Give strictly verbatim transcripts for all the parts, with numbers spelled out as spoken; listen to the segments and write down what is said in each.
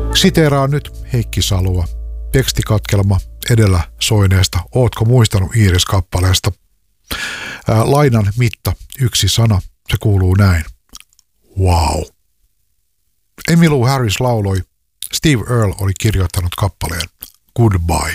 Siteeraan nyt Heikki Salua. Tekstikatkelma edellä soineesta Ootko muistanut Iiris-kappaleesta. Ää, lainan mitta, yksi sana, se kuuluu näin. Wow. Emmylou Harris lauloi, Steve Earle oli kirjoittanut kappaleen Goodbye.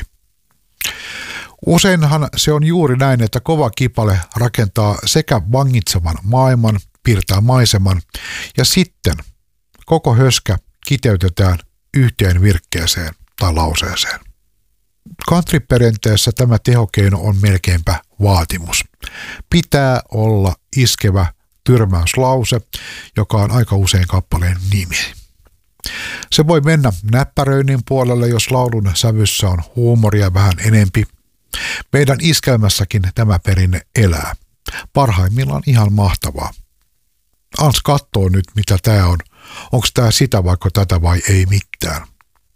Useinhan se on juuri näin, että kova kipale rakentaa sekä vangitsevan maailman, piirtää maiseman ja sitten koko höskä kiteytetään yhteen virkkeeseen tai lauseeseen. Country-perinteessä tämä tehokeino on melkeinpä vaatimus. Pitää olla iskevä tyrmäyslause, joka on aika usein kappaleen nimi. Se voi mennä näppäröinnin puolelle, jos laulun sävyssä on huumoria vähän enempi. Meidän iskelmässäkin tämä perinne elää. Parhaimmillaan ihan mahtavaa. Ans kattoo nyt, mitä tää on. Onko tää sitä vaikka tätä vai ei mitään.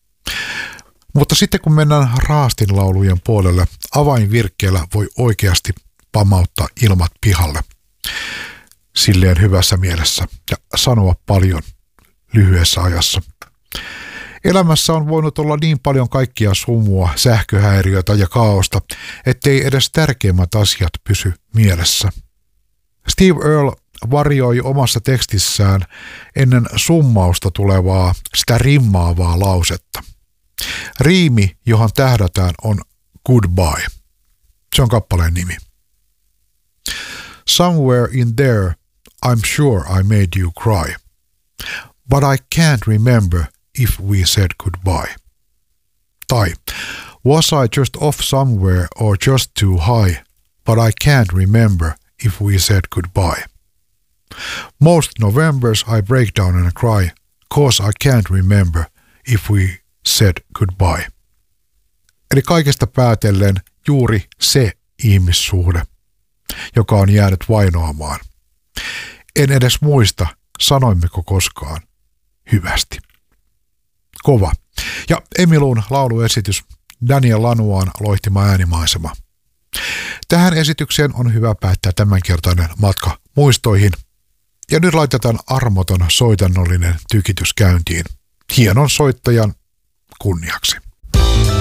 Mutta sitten kun mennään raastinlaulujen puolelle, avainvirkkeellä voi oikeasti pamauttaa ilmat pihalle. Silleen hyvässä mielessä ja sanoa paljon lyhyessä ajassa. Elämässä on voinut olla niin paljon kaikkia sumua, sähköhäiriötä ja kaaosta, ettei edes tärkeimmät asiat pysy mielessä. Steve Earle varjoi omassa tekstissään ennen summausta tulevaa, sitä rimmaavaa lausetta. Riimi, johon tähdätään, on Goodbye. Se on kappaleen nimi. Somewhere in there, I'm sure I made you cry. But I can't remember if we said goodbye. Tai, was I just off somewhere or just too high, but I can't remember if we said goodbye. Most Novembers I break down and cry, cause I can't remember if we said goodbye. Eli kaikesta päätellen juuri se ihmissuhde, joka on jäänyt vainoamaan. En edes muista, sanoimmeko koskaan hyvästi. Kova. Ja Emmyloun lauluesitys, Daniel Lanoisen loihtima äänimaisema. Tähän esitykseen on hyvä päättää tämänkertainen matka muistoihin. Ja nyt laitetaan armoton soitannollinen tykitys käyntiin. Hienon soittajan kunniaksi.